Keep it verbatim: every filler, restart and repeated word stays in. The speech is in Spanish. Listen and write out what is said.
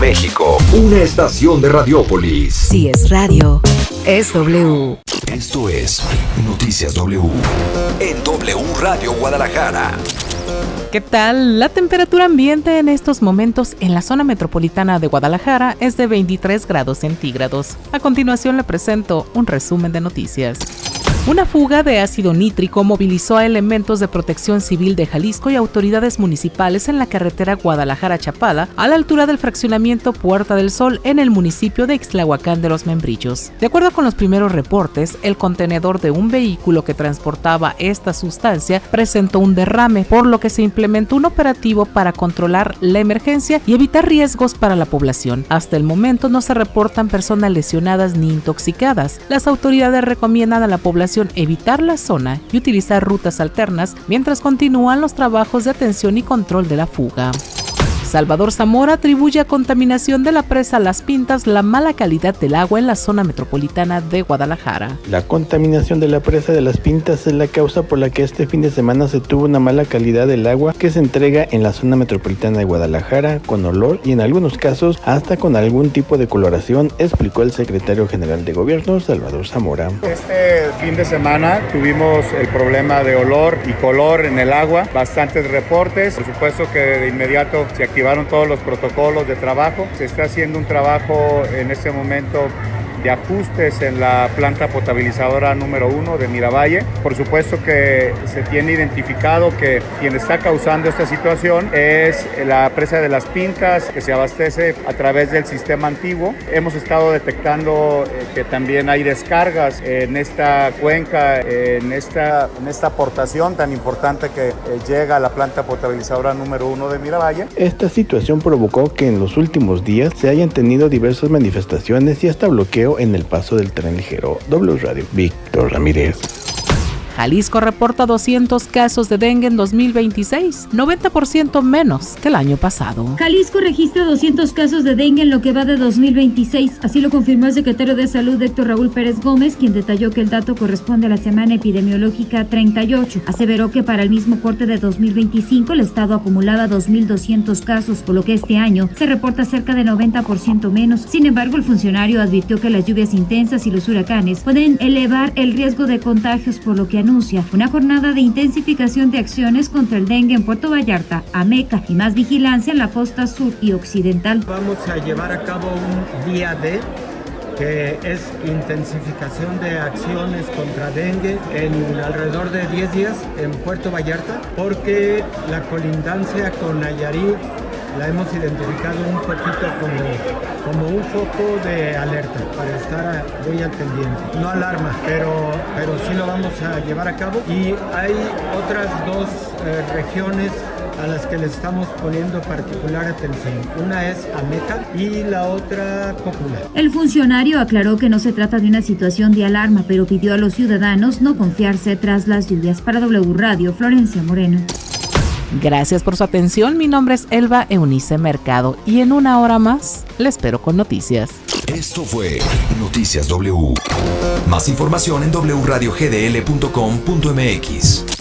México, una estación de Radiópolis. Si es radio, es W. Esto es Noticias W en W Radio Guadalajara. ¿Qué tal? La temperatura ambiente en estos momentos en la zona metropolitana de Guadalajara es de veintitrés grados centígrados. A continuación le presento un resumen de noticias. Una fuga de ácido nítrico movilizó a elementos de Protección Civil de Jalisco y autoridades municipales en la carretera Guadalajara-Chapala, a la altura del fraccionamiento Puerta del Sol en el municipio de Ixtlahuacán de los Membrillos. De acuerdo con los primeros reportes, el contenedor de un vehículo que transportaba esta sustancia presentó un derrame, por lo que se implementó un operativo para controlar la emergencia y evitar riesgos para la población. Hasta el momento no se reportan personas lesionadas ni intoxicadas. Las autoridades recomiendan a la población evitar la zona y utilizar rutas alternas mientras continúan los trabajos de atención y control de la fuga. Salvador Zamora atribuye a contaminación de la presa Las Pintas la mala calidad del agua en la zona metropolitana de Guadalajara. La contaminación de la presa de Las Pintas es la causa por la que este fin de semana se tuvo una mala calidad del agua que se entrega en la zona metropolitana de Guadalajara, con olor y en algunos casos hasta con algún tipo de coloración, explicó el secretario general de Gobierno, Salvador Zamora. Este fin de semana tuvimos el problema de olor y color en el agua, bastantes reportes, por supuesto que de inmediato se activó activaron todos los protocolos de trabajo. Se está haciendo un trabajo en este momento de ajustes en la planta potabilizadora número uno de Miravalle. Por supuesto que se tiene identificado que quien está causando esta situación es la presa de Las Pintas, que se abastece a través del sistema antiguo. Hemos estado detectando que también hay descargas en esta cuenca, en esta, en esta aportación tan importante que llega a la planta potabilizadora número uno de Miravalle. Esta situación provocó que en los últimos días se hayan tenido diversas manifestaciones y hasta bloqueo en el paso del tren ligero. W Radio, Víctor Ramírez. Jalisco reporta doscientos casos de dengue en dos mil veintiséis, noventa por ciento menos que el año pasado. Jalisco registra doscientos casos de dengue en lo que va de dos mil veintiséis, así lo confirmó el secretario de Salud Héctor Raúl Pérez Gómez, quien detalló que el dato corresponde a la semana epidemiológica treinta y ocho. Aseveró que para el mismo corte de dos mil veinticinco el estado acumulaba dos mil doscientos casos, por lo que este año se reporta cerca de noventa por ciento menos. Sin embargo, el funcionario advirtió que las lluvias intensas y los huracanes pueden elevar el riesgo de contagios, por lo que anuncia una jornada de intensificación de acciones contra el dengue en Puerto Vallarta, Ameca y más vigilancia en la costa sur y occidental. Vamos a llevar a cabo un día D, que es intensificación de acciones contra dengue en alrededor de diez días en Puerto Vallarta, porque la colindancia con Nayarit la hemos identificado un poquito como, como un foco de alerta para estar muy al pendiente. No alarma, pero, pero sí lo vamos a llevar a cabo. Y hay otras dos eh, regiones a las que le estamos poniendo particular atención. Una es Ameca y la otra Cópula. El funcionario aclaró que no se trata de una situación de alarma, pero pidió a los ciudadanos no confiarse tras las lluvias. Para W Radio, Florencia Moreno. Gracias por su atención. Mi nombre es Elba Eunice Mercado y en una hora más le espero con noticias. Esto fue Noticias W. Más información en doble u radio g d l punto com punto m x.